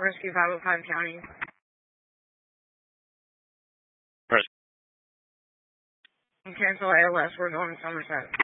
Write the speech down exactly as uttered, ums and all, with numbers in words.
Rescue five oh five County. Press. And cancel A L S, we're going Somerset.